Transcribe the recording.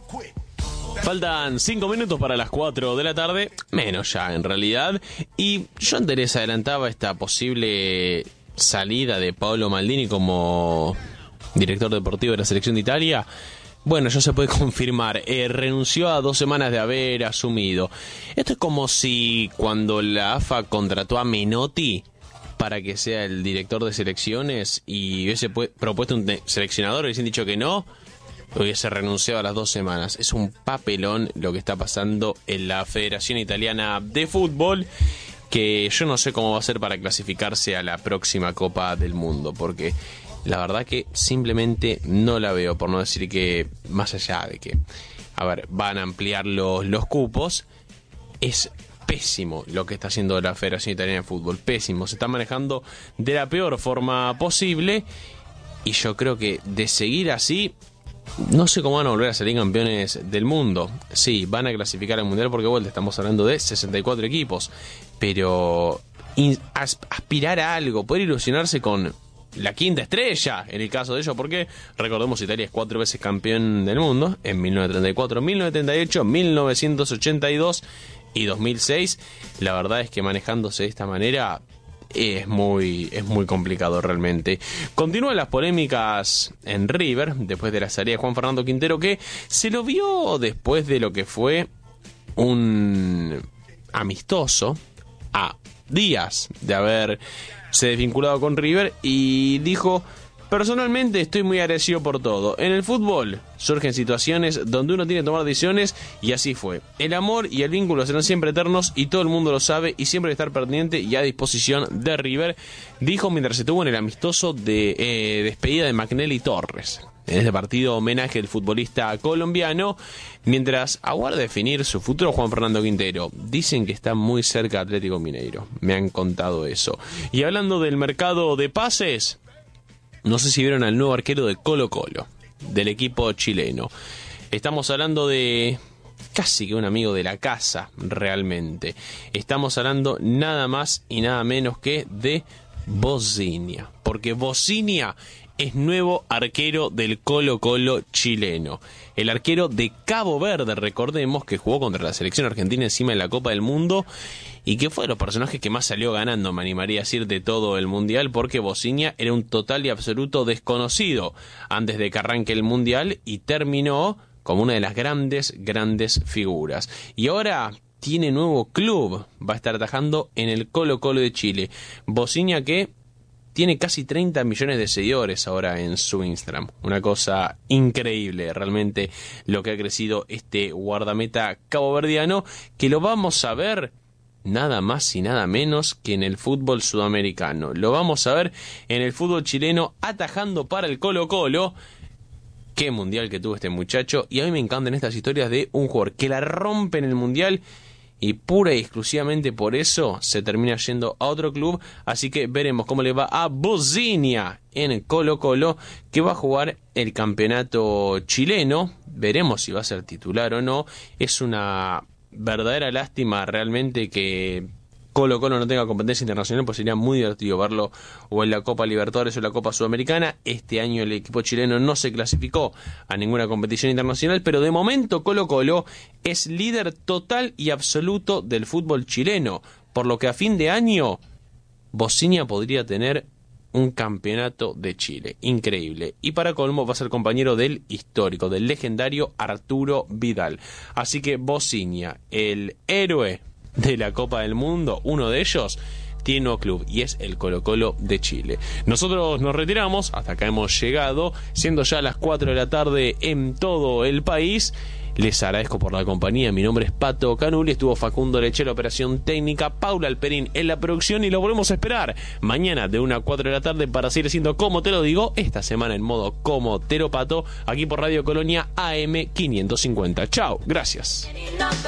Faltan 5 minutos para las 4 de la tarde, menos ya en realidad, y yo antes les adelantaba esta posible salida de Paolo Maldini como director deportivo de la selección de Italia. Bueno, ya se puede confirmar, renunció a 2 semanas de haber asumido. Esto es como si cuando la AFA contrató a Menotti para que sea el director de selecciones y hubiese propuesto un seleccionador y hubiesen dicho que no, hubiese renunciado a las 2 semanas. Es un papelón lo que está pasando en la Federación Italiana de Fútbol, que yo no sé cómo va a ser para clasificarse a la próxima Copa del Mundo, porque la verdad que simplemente no la veo, por no decir que, más allá de que, van a ampliar los cupos, es pésimo lo que está haciendo la Federación Italiana de Fútbol, pésimo, se está manejando de la peor forma posible, y yo creo que de seguir así, no sé cómo van a volver a salir campeones del mundo. Sí, van a clasificar al mundial porque vuelta, estamos hablando de 64 equipos, pero aspirar a algo, poder ilusionarse con la quinta estrella, en el caso de ellos, porque recordemos, Italia es 4 veces campeón del mundo, en 1934, 1938, 1982 y 2006. La verdad es que manejándose de esta manera es muy complicado realmente. Continúan las polémicas en River, después de la salida de Juan Fernando Quintero, que se lo vio después de lo que fue un amistoso a días de haberse desvinculado con River, y dijo: personalmente estoy muy agradecido por todo. En el fútbol surgen situaciones donde uno tiene que tomar decisiones, y así fue. El amor y el vínculo serán siempre eternos y todo el mundo lo sabe, y siempre hay que estar pendiente y a disposición de River, dijo mientras se tuvo en el amistoso de despedida de Magnelli Torres. En este partido homenaje al futbolista colombiano, mientras aguarda definir su futuro Juan Fernando Quintero. Dicen que está muy cerca de Atlético Mineiro, me han contado eso. Y hablando del mercado de pases, no sé si vieron al nuevo arquero de Colo-Colo, del equipo chileno. Estamos hablando de casi que un amigo de la casa, realmente. Estamos hablando nada más y nada menos que de Bozinia, porque Bozinia es nuevo arquero del Colo-Colo chileno. El arquero de Cabo Verde, recordemos, que jugó contra la selección argentina encima de la Copa del Mundo, y que fue de los personajes que más salió ganando, me animaría a decir, de todo el Mundial, porque Bozinia era un total y absoluto desconocido antes de que arranque el Mundial, y terminó como una de las grandes figuras. Y ahora tiene nuevo club, va a estar atajando en el Colo-Colo de Chile. Bozinia, que tiene casi 30 millones de seguidores ahora en su Instagram. Una cosa increíble realmente lo que ha crecido este guardameta caboverdiano, que lo vamos a ver nada más y nada menos que en el fútbol sudamericano. Lo vamos a ver en el fútbol chileno atajando para el Colo-Colo. Qué mundial que tuvo este muchacho. Y a mí me encantan estas historias de un jugador que la rompe en el mundial y pura y exclusivamente por eso se termina yendo a otro club. Así que veremos cómo le va a Bozinia en el Colo-Colo, que va a jugar el campeonato chileno. Veremos si va a ser titular o no. Es una verdadera lástima realmente que Colo-Colo no tenga competencia internacional, pues sería muy divertido verlo o en la Copa Libertadores o en la Copa Sudamericana. Este año el equipo chileno no se clasificó a ninguna competición internacional, pero de momento Colo-Colo es líder total y absoluto del fútbol chileno, por lo que a fin de año Bozinia podría tener un campeonato de Chile. Increíble. Y para colmo va a ser compañero del histórico, del legendario Arturo Vidal. Así que Bozinia, el héroe de la Copa del Mundo, uno de ellos, tiene nuevo club y es el Colo-Colo de Chile. Nosotros nos retiramos, hasta acá hemos llegado, siendo ya las 4 de la tarde en todo el país. Les agradezco por la compañía. Mi nombre es Pato Canuli, estuvo Facundo Leche en la operación técnica, Paula Alperín en la producción, y lo volvemos a esperar mañana de 1 a 4 de la tarde para seguir siendo Como Te Lo Digo, esta semana en modo Como Te Lo Pato, aquí por Radio Colonia AM 550. Chao, gracias.